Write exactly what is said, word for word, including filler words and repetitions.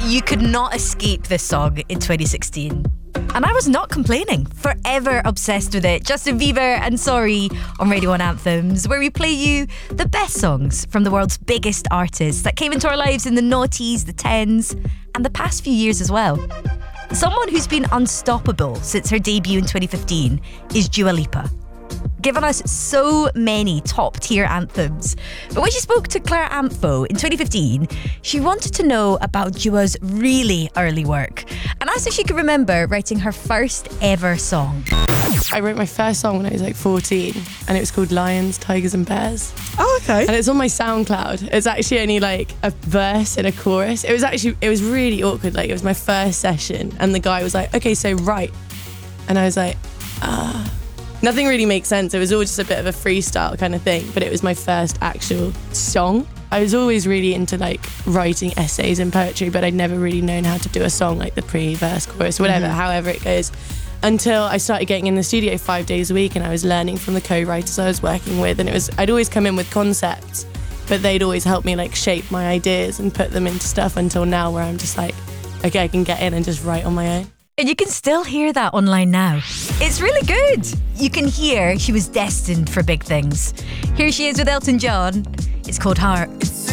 You could not escape this song in twenty sixteen. And I was not complaining. Forever obsessed with it. Justin Bieber and Sorry on Radio one Anthems, where we play you the best songs from the world's biggest artists that came into our lives in the noughties, the tens, and the past few years as well. Someone who's been unstoppable since her debut in twenty fifteen is Dua Lipa, given us so many top-tier anthems. But when she spoke to Claire Amfo in twenty fifteen, she wanted to know about Dua's really early work and asked if she could remember writing her first ever song. I wrote my first song when I was like fourteen, and it was called Lions, Tigers and Bears. Oh, okay. And it's on my SoundCloud. It's actually only like a verse and a chorus. It was actually, it was really awkward. Like, it was my first session, and the guy was like, okay, so write. And I was like, ah. Nothing really makes sense. It was all just a bit of a freestyle kind of thing, but it was my first actual song. I was always really into like writing essays and poetry, but I'd never really known how to do a song, like the pre-verse, chorus, whatever, mm-hmm. however it goes, until I started getting in the studio five days a week, and I was learning from the co-writers I was working with. And it was, I'd always come in with concepts, but they'd always help me like shape my ideas and put them into stuff, until now where I'm just like, okay, I can get in and just write on my own. And you can still hear that online now. It's really good. You can hear she was destined for big things. Here she is with Elton John. It's called Heart. It's